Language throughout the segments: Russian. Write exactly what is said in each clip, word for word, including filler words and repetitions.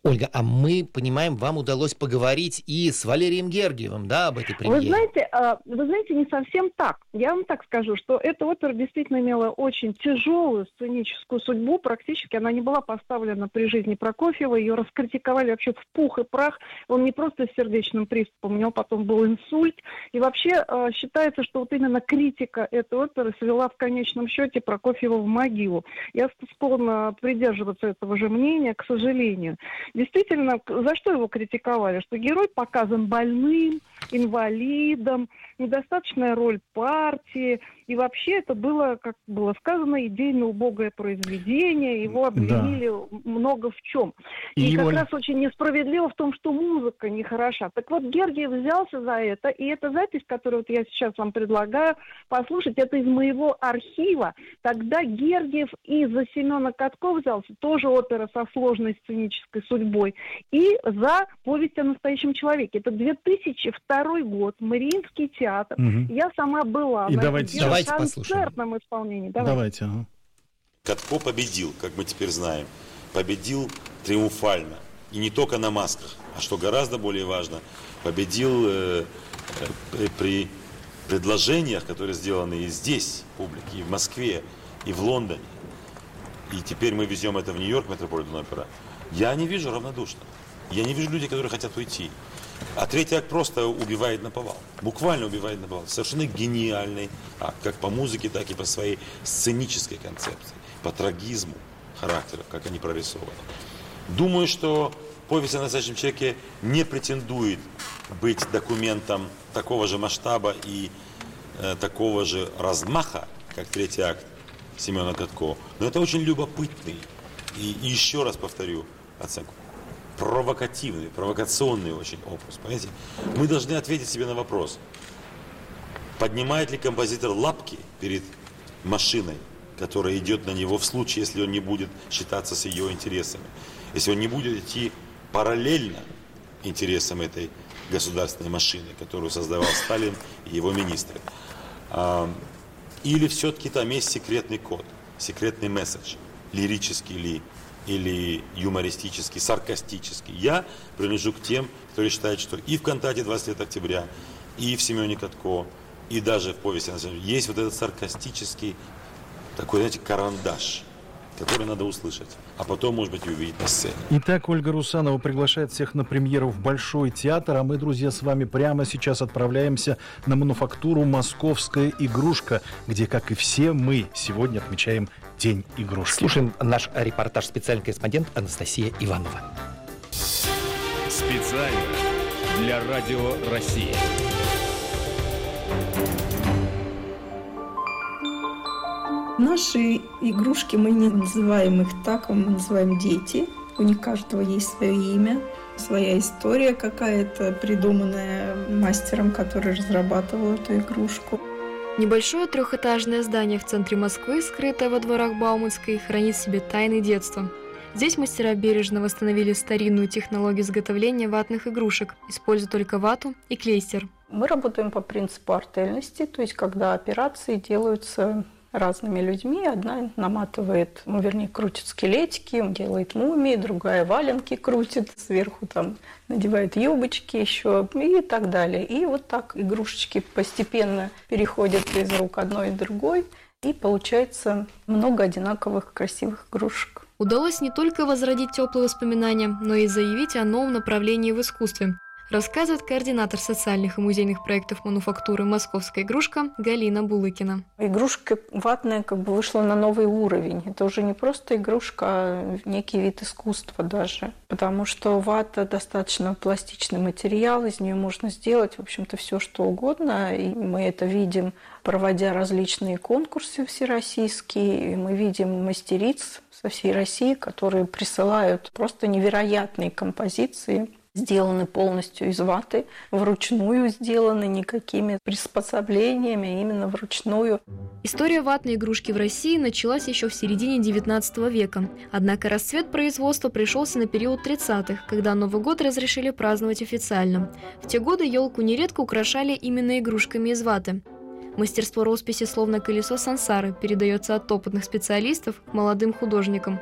Ольга, а мы понимаем, вам удалось поговорить и с Валерием Гергиевым, да, об этой премьере? Вы знаете, вы знаете, не совсем так. Я вам так скажу, что эта опера действительно имела очень тяжелую сценическую судьбу. Практически она не была поставлена при жизни Прокофьева. Ее раскритиковали вообще в пух и прах. Он не просто с сердечным приступом, у него потом был инсульт. И вообще считается, что вот именно критика этой оперы свела в конечном счете Прокофьева в могилу. Я склонна придерживаться этого же мнения, к сожалению. Действительно, за что его критиковали? Что герой показан больным, инвалидом, недостаточная роль партии. И вообще это было, как было сказано, идейно убогое произведение. Его обвинили да. много в чем. И, и как Оль... раз очень несправедливо в том, что музыка нехороша. Так вот, Гергиев взялся за это. И эта запись, которую вот я сейчас вам предлагаю послушать, это из моего архива. Тогда Гергиев и за Семена Катко взялся. Тоже опера со сложной сценической судьбой. И за «Повесть о настоящем человеке». Это две тысячи второй год. Мариинский театр. Угу. Я сама была и на давайте, давайте концертном исполнении. Давайте. давайте ага. Катко победил, как мы теперь знаем. Победил триумфально. И не только на масках, а что гораздо более важно, победил э, э, при предложениях, которые сделаны и здесь, в публике, и в Москве, и в Лондоне. И теперь мы везем это в Нью-Йорк, Метрополитен опера. Я не вижу равнодушных. Я не вижу людей, которые хотят уйти. А третий акт просто убивает наповал. Буквально убивает наповал. Совершенно гениальный акт. Как по музыке, так и по своей сценической концепции. По трагизму характеров, как они прорисованы. Думаю, что «Повесть о настоящем человеке» не претендует быть документом такого же масштаба и э, такого же размаха, как третий акт Семена Катко. Но это очень любопытный и, и еще раз повторю оценку. Провокативный, провокационный очень опус. Понимаете? Мы должны ответить себе на вопрос, поднимает ли композитор лапки перед машиной, которая идет на него в случае, если он не будет считаться с ее интересами, если он не будет идти параллельно интересам этой государственной машины, которую создавал Сталин и его министры. Или все-таки там есть секретный код, секретный месседж, лирический ли, или юмористический, саркастический. Я принадлежу к тем, которые считают, что и в кантате «двадцать лет октября», и в Семене Катко, и даже в «Повести о настоящем» есть вот этот саркастический такой, знаете, карандаш, который надо услышать, а потом, может быть, и увидеть на сцене. Итак, Ольга Русанова приглашает всех на премьеру в Большой театр, а мы, друзья, с вами прямо сейчас отправляемся на мануфактуру «Московская игрушка», где, как и все мы, сегодня отмечаем День игрушки. Слушаем наш репортаж, специальный корреспондент Анастасия Иванова. Специально для Радио России. Наши игрушки, мы не называем их так, мы называем дети. У них каждого есть свое имя, своя история какая-то, придуманная мастером, который разрабатывал эту игрушку. Небольшое трехэтажное здание в центре Москвы, скрытое во дворах Бауманской, хранит в себе тайны детства. Здесь мастера бережно восстановили старинную технологию изготовления ватных игрушек, используя только вату и клейстер. Мы работаем по принципу артельности, то есть когда операции делаются разными людьми. Одна наматывает, ну, вернее, крутит скелетики, делает мумии, другая валенки крутит, сверху там надевает юбочки еще и так далее. И вот так игрушечки постепенно переходят из рук одной и другой, и получается много одинаковых красивых игрушек. Удалось не только возродить теплые воспоминания, но и заявить о новом направлении в искусстве, рассказывает координатор социальных и музейных проектов мануфактуры «Московская игрушка» Галина Булыкина. Игрушка ватная как бы вышла на новый уровень. Это уже не просто игрушка, а некий вид искусства даже. Потому что вата достаточно пластичный материал, из нее можно сделать, в общем-то, все что угодно. И мы это видим, проводя различные конкурсы всероссийские. И мы видим мастериц со всей России, которые присылают просто невероятные композиции, сделаны полностью из ваты, вручную сделаны, никакими приспособлениями, именно вручную. История ватной игрушки в России началась еще в середине девятнадцатого века. Однако расцвет производства пришелся на период тридцатых, когда Новый год разрешили праздновать официально. В те годы елку нередко украшали именно игрушками из ваты. Мастерство росписи, словно колесо сансары, передается от опытных специалистов к молодым художникам. С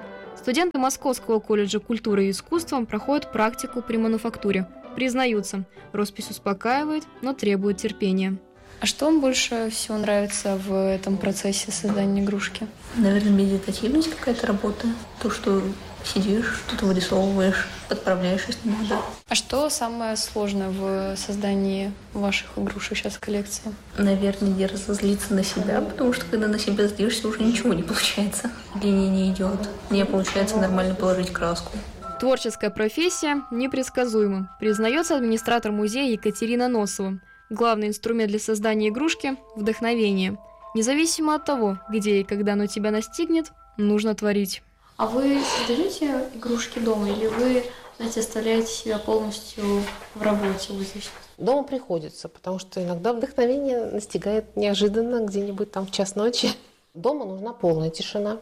Студенты Московского колледжа культуры и искусства проходят практику при мануфактуре. Признаются, роспись успокаивает, но требует терпения. А что вам больше всего нравится в этом процессе создания игрушки? Наверное, медитативность какая-то работа. То, что сидишь, что-то вырисовываешь, подправляешь, если надо. А что самое сложное в создании ваших игрушек сейчас в коллекции? Наверное, не разозлиться на себя, потому что когда на себя злишься, уже ничего не получается. Линия не идет. Не получается нормально положить краску. Творческая профессия непредсказуема, признается администратор музея Екатерина Носова. Главный инструмент для создания игрушки – вдохновение. Независимо от того, где и когда оно тебя настигнет, нужно творить. А вы создаете игрушки дома или вы, знаете, оставляете себя полностью в работе вот здесь? Дома приходится, потому что иногда вдохновение настигает неожиданно где-нибудь там в час ночи. Дома нужна полная тишина,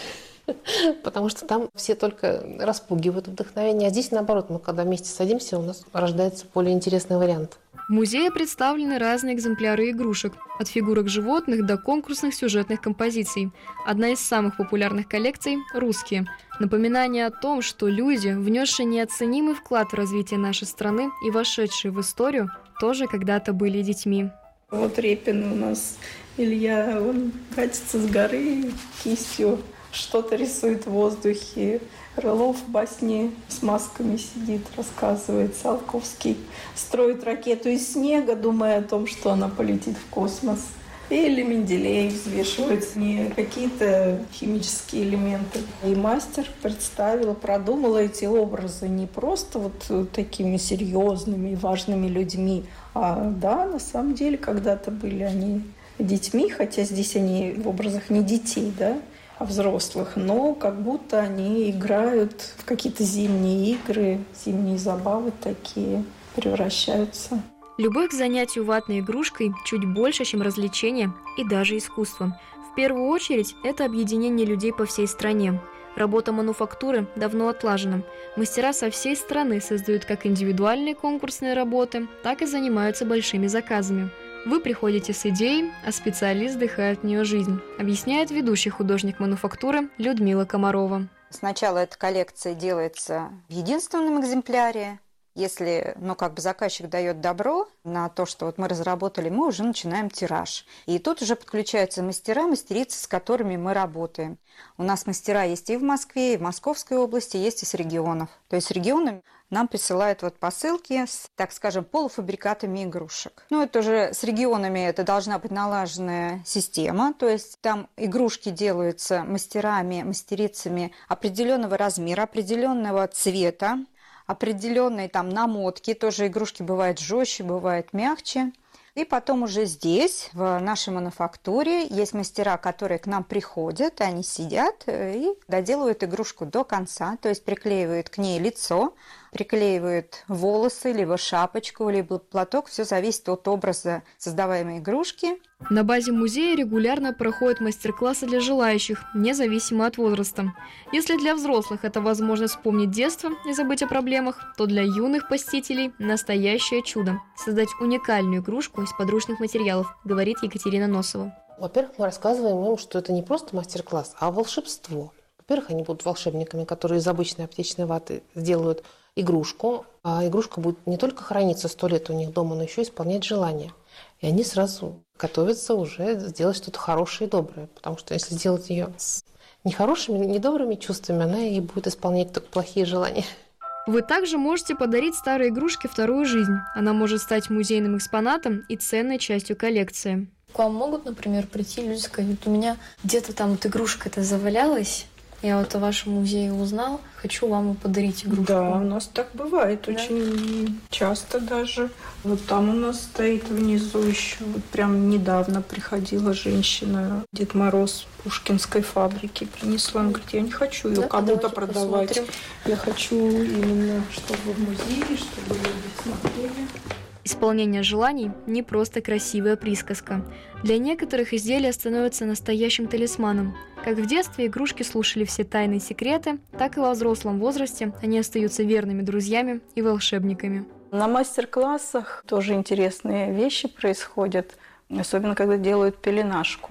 потому что там все только распугивают вдохновение. А здесь наоборот, мы когда вместе садимся, у нас рождается более интересный вариант. В музее представлены разные экземпляры игрушек, от фигурок животных до конкурсных сюжетных композиций. Одна из самых популярных коллекций – русские. Напоминание о том, что люди, внесшие неоценимый вклад в развитие нашей страны и вошедшие в историю, тоже когда-то были детьми. Вот Репин у нас, Илья, он катится с горы кистью, что-то рисует в воздухе. Крылов в басне с масками сидит, рассказывает. Циолковский строит ракету из снега, думая о том, что она полетит в космос. Или Менделеев взвешивает с ней какие-то химические элементы. И мастер представила, продумала эти образы не просто вот такими серьезными и важными людьми, а да, на самом деле когда-то были они детьми, хотя здесь они в образах не детей, да, а взрослых, но как будто они играют в какие-то зимние игры, зимние забавы такие превращаются. Любовь к занятию ватной игрушкой чуть больше, чем развлечение и даже искусство. В первую очередь, это объединение людей по всей стране. Работа мануфактуры давно отлажена. Мастера со всей страны создают как индивидуальные конкурсные работы, так и занимаются большими заказами. Вы приходите с идеей, а специалист вдыхает в нее жизнь, объясняет ведущий художник мануфактуры Людмила Комарова. Сначала эта коллекция делается в единственном экземпляре. Если, ну, как бы заказчик дает добро на то, что вот мы разработали, мы уже начинаем тираж. И тут уже подключаются мастера, мастерицы, с которыми мы работаем. У нас мастера есть и в Москве, и в Московской области, есть и с регионов. То есть регионы нам присылают вот посылки с, так скажем, полуфабрикатами игрушек. Ну, это уже с регионами это должна быть налаженная система. То есть там игрушки делаются мастерами, мастерицами определенного размера, определенного цвета, определенные там намотки, тоже игрушки бывают жестче, бывают мягче. И потом уже здесь, в нашей мануфактуре, есть мастера, которые к нам приходят, они сидят и доделывают игрушку до конца, то есть приклеивают к ней лицо, приклеивают волосы, либо шапочку, либо платок, все зависит от образа создаваемой игрушки. На базе музея регулярно проходят мастер-классы для желающих, независимо от возраста. Если для взрослых это возможность вспомнить детство и забыть о проблемах, то для юных посетителей настоящее чудо – создать уникальную игрушку из подручных материалов, говорит Екатерина Носова. Во-первых, мы рассказываем им, что это не просто мастер-класс, а волшебство. Во-первых, они будут волшебниками, которые из обычной аптечной ваты сделают игрушку, а игрушка будет не только храниться сто лет у них дома, но еще исполнять желания. И они сразу готовятся уже сделать что-то хорошее и доброе, потому что если сделать ее с нехорошими, недобрыми чувствами, она и будет исполнять только плохие желания. Вы также можете подарить старой игрушке вторую жизнь. Она может стать музейным экспонатом и ценной частью коллекции. К вам могут, например, прийти люди и сказать, вот у меня где-то там вот игрушка-то завалялась, я вот о вашем музее узнал, хочу вам подарить игрушку. Да, у нас так бывает, да? Очень часто даже. Вот там у нас стоит внизу еще, вот прям недавно приходила женщина, Дед Мороз Пушкинской фабрики, принесла, она говорит, я не хочу ее да, кому-то продавать. Посмотрим. Я хочу именно, чтобы в музее, чтобы люди смотрели. Исполнение желаний – не просто красивая присказка. Для некоторых изделия становятся настоящим талисманом. Как в детстве игрушки слушали все тайные секреты, так и во взрослом возрасте они остаются верными друзьями и волшебниками. На мастер-классах тоже интересные вещи происходят, особенно когда делают пеленашку.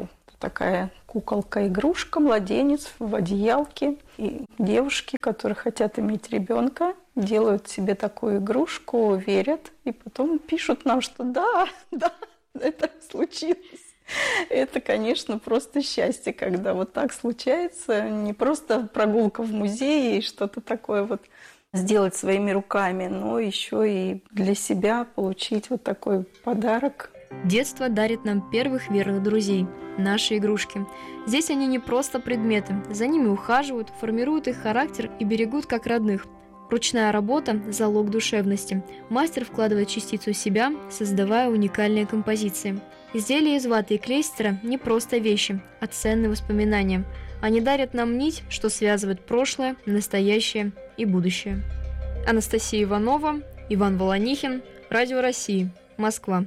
такая куколка-игрушка, младенец в одеялке. И девушки, которые хотят иметь ребенка, делают себе такую игрушку, верят, и потом пишут нам, что да, да, это случилось. Это, конечно, просто счастье, когда вот так случается. Не просто прогулка в музее и что-то такое вот сделать своими руками, но еще и для себя получить вот такой подарок. Детство дарит нам первых верных друзей – наши игрушки. Здесь они не просто предметы, за ними ухаживают, формируют их характер и берегут как родных. Ручная работа – залог душевности. Мастер вкладывает частицу себя, создавая уникальные композиции. Изделия из ваты и клейстера – не просто вещи, а ценные воспоминания. Они дарят нам нить, что связывает прошлое, настоящее и будущее. Анастасия Иванова, Иван Волонихин, Радио России, Москва.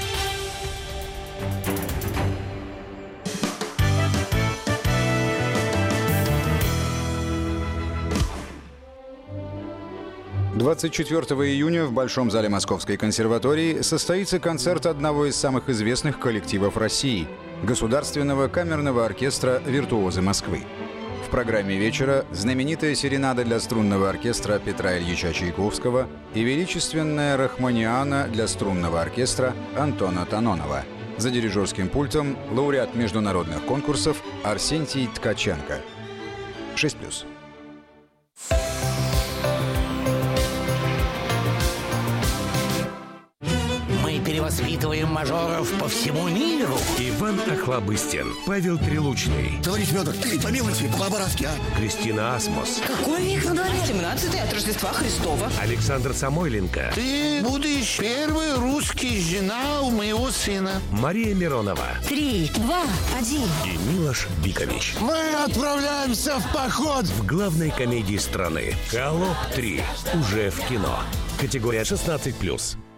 двадцать четвёртого июня в Большом зале Московской консерватории состоится концерт одного из самых известных коллективов России – Государственного камерного оркестра «Виртуозы Москвы». В программе вечера знаменитая серенада для струнного оркестра Петра Ильича Чайковского и величественная рахманиана для струнного оркестра Антона Танонова. За дирижерским пультом лауреат международных конкурсов Арсентий Ткаченко. шесть плюс. Перевоспитываем мажоров по всему миру. Иван Охлобыстин, Павел Прилучный. Товарищ Федор, ты помилуйте, по-барски, а? Кристина Асмус. Какой век на дворе? семнадцатый от Рождества Христова. Александр Самойленко. Ты будешь первой русской жена у моего сына. Мария Миронова. Три, два, один. И Милош Бикович. Мы отправляемся в поход. В главной комедии страны «Холоп три» уже в кино. Категория шестнадцать плюс.